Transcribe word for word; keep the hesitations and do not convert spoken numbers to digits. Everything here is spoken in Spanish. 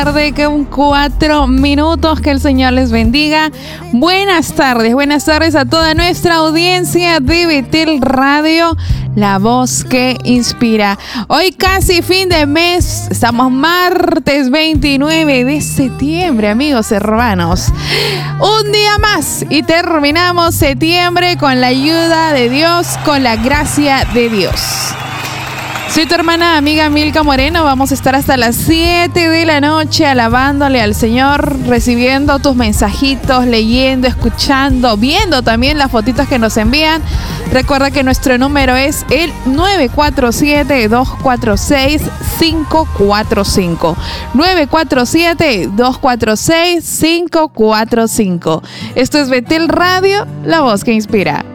Tarde con cuatro minutos, que el Señor les bendiga. Buenas tardes, buenas tardes a toda nuestra audiencia de Betel Radio, la voz que inspira. Hoy casi fin de mes, estamos martes veintinueve de septiembre, amigos hermanos. Un día más y terminamos septiembre con la ayuda de Dios, con la gracia de Dios. Soy tu hermana amiga Milka Moreno. Vamos a estar hasta las siete de la noche alabándole al Señor, recibiendo tus mensajitos, leyendo, escuchando, viendo también las fotitos que nos envían. Recuerda que nuestro número es el nueve cuatro siete, dos cuatro seis, cinco cuatro cinco. nueve cuatro siete, dos cuatro seis, cinco cuatro cinco. Esto es Betel Radio, la voz que inspira.